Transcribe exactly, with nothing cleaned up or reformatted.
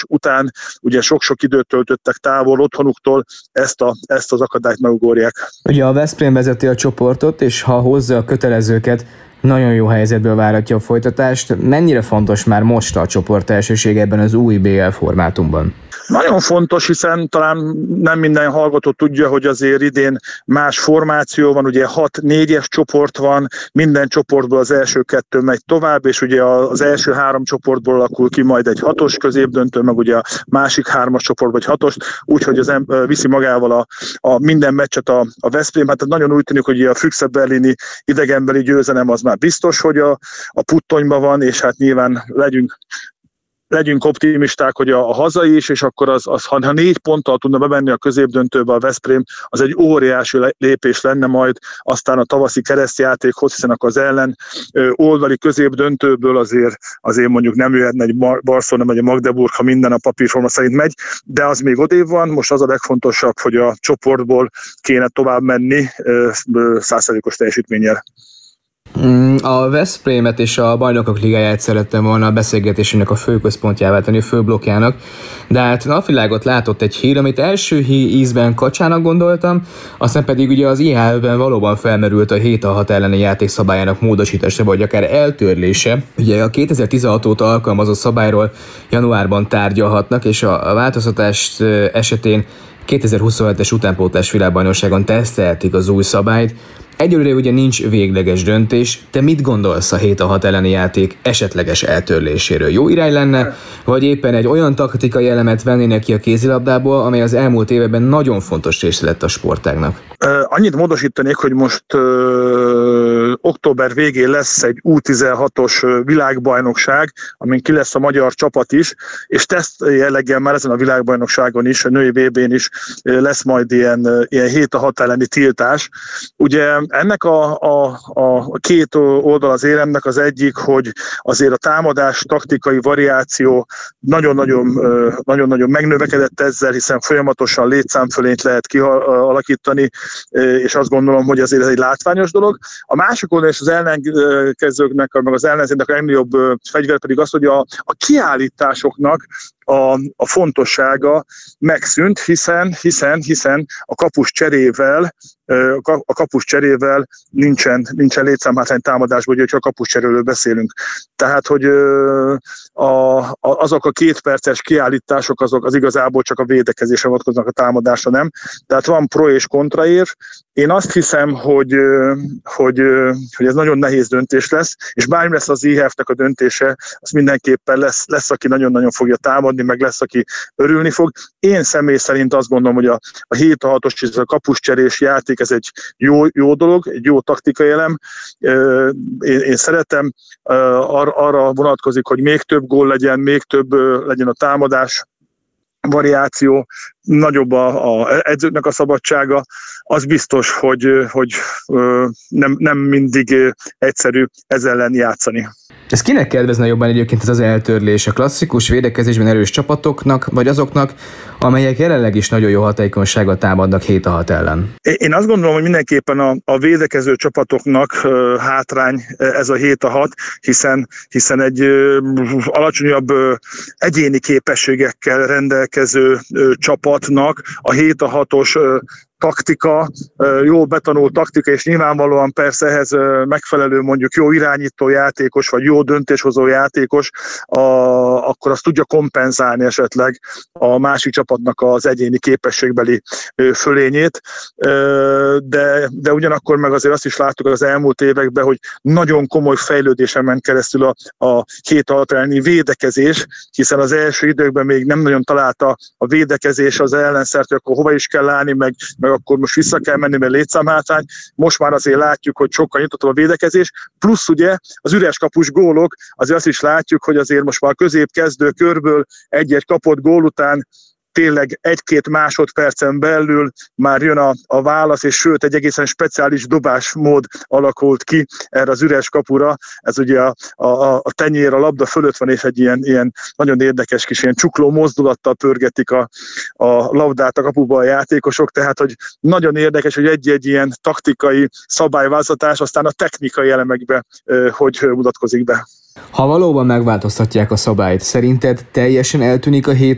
után ugye sok-sok időt töltöttek távol otthonuktól, ezt, a, ezt az akadályt megugorják. Ugye a Veszprém vezeti a csoportot, és ha hozza a kötelezőket, nagyon jó helyzetből váratja a folytatást. Mennyire fontos már most a csoport elsőség ebben az új bé el formátumban? Nagyon fontos, hiszen talán nem minden hallgató tudja, hogy azért idén más formáció van, ugye hat négyes csoport van, minden csoportból az első kettő megy tovább, és ugye az első három csoportból alakul ki majd egy hatos középdöntő, meg ugye a másik hármas csoportból egy hatos, úgyhogy az em- viszi magával a, a minden meccset a, a Veszprém. Hát nagyon úgy tűnik, hogy a Füchse Berlini idegenbeli győzelem az már biztos, hogy a, a puttonyban van, és hát nyilván legyünk legyünk optimisták, hogy a, a hazai is, és akkor az, az, ha négy ponttal tudna bemenni a középdöntőbe a Veszprém, az egy óriási lépés lenne majd aztán a tavaszi keresztjátékhoz, hiszen akkor az ellen ö, oldali középdöntőből azért, azért mondjuk nem jöhetne egy Barcelona vagy a Magdeburg, ha minden a papírforma szerint megy, de az még odébb van, most az a legfontosabb, hogy a csoportból kéne tovább menni száz százalékos teljesítménnyel. A Veszprémet és a Bajnokok Ligáját szerettem volna a beszélgetésének a főközpontjává tenni, a főblokkjának, de hát napvilágot látott egy hír, amit első ízben kacsának gondoltam, aztán pedig ugye az i há ben valóban felmerült a hét a hat elleni játékszabályának módosítása, vagy akár eltörlése. Ugye a kétezer-tizenhat óta alkalmazott szabályról januárban tárgyalhatnak, és a változtatás esetén kétezer-huszonhetes utánpótlás világbajnokságon tesztelték az új szabályt. Egyelőre ugye nincs végleges döntés. Te mit gondolsz a hét a hat elleni játék esetleges eltörléséről? Jó irány lenne, vagy éppen egy olyan taktikai elemet vennének ki a kézilabdából, amely az elmúlt években nagyon fontos része lett a sportágnak? Annyit módosítanék, hogy most ö, október végén lesz egy U tizenhatos világbajnokság, amin ki lesz a magyar csapat is, és teszt jelleggel már ezen a világbajnokságon is, a női vé bén is lesz majd ilyen, ilyen hét a hat elleni tiltás. Ugye ennek a, a, a két oldal az éremnek az egyik, hogy azért a támadás taktikai variáció nagyon-nagyon, nagyon-nagyon megnövekedett ezzel, hiszen folyamatosan létszámfölényt lehet kialakítani, és azt gondolom, hogy azért ez egy látványos dolog. A másik oldal és az ellenkezőknek, meg az ellenzéknek a legnagyobb fegyver pedig az, hogy a, a kiállításoknak A, a fontossága megszűnt, hiszen, hiszen, hiszen a kapus cserével, a kapus cserével nincsen, nincsen létszámhátrány támadásból, hogyha a kapus cseréről beszélünk. Tehát, hogy a, a, azok a két perces kiállítások, azok az igazából csak a védekezésre vonatkoznak, a támadásra nem. Tehát van pro és kontra ér. Én azt hiszem, hogy, hogy, hogy ez nagyon nehéz döntés lesz, és bármi lesz az i há ef-nek a döntése, az mindenképpen lesz, lesz, aki nagyon-nagyon fogja támadni, meg lesz, aki örülni fog. Én személy szerint azt gondolom, hogy a, a hét a hatos és a kapuscserés játék, ez egy jó, jó dolog, egy jó taktikai elem. Én, én szeretem, Ar, arra vonatkozik, hogy még több gól legyen, még több legyen a támadás variáció, nagyobb a, a edzőknek a szabadsága, az biztos, hogy, hogy nem, nem mindig egyszerű ezzel ellen játszani. Ez kinek kedvezne jobban egyébként ez az eltörlés? A klasszikus védekezésben erős csapatoknak, vagy azoknak, amelyek jelenleg is nagyon jó hatékonysággal támadnak hét a hat ellen? Én azt gondolom, hogy mindenképpen a, a védekező csapatoknak uh, hátrány ez a hét a hat, hiszen, hiszen egy uh, alacsonyabb uh, egyéni képességekkel rendelkező uh, csapatnak a hét a hatos uh, taktika, jó betanult taktika, és nyilvánvalóan persze ehhez megfelelő mondjuk jó irányító játékos, vagy jó döntéshozó játékos, a, akkor azt tudja kompenzálni esetleg a másik csapatnak az egyéni képességbeli fölényét, de, de ugyanakkor meg azért azt is láttuk az elmúlt években, hogy nagyon komoly fejlődésen ment keresztül a, a hét a hat elleni védekezés, hiszen az első időkben még nem nagyon találta a védekezés az ellenszert, hogy akkor hova is kell állni, meg, meg akkor most vissza kell menni, mert létszámhátrány. Most már azért látjuk, hogy sokkal nyitottabb a védekezés, plusz ugye az üres kapus gólok, azért azt is látjuk, hogy azért most már a középkezdő körből egy-egy kapott gól után tényleg egy-két másodpercen belül már jön a, a válasz, és sőt egy egészen speciális dobásmód alakult ki erre az üres kapura. Ez ugye a, a, a tenyér a labda fölött van, és egy ilyen, ilyen nagyon érdekes kis ilyen csukló mozdulattal pörgetik a, a labdát a kapuba a játékosok, tehát hogy nagyon érdekes, hogy egy-egy ilyen taktikai szabályváltoztatás aztán a technikai elemekbe hogy mutatkozik be. Ha valóban megváltoztatják a szabályt, szerinted teljesen eltűnik a hét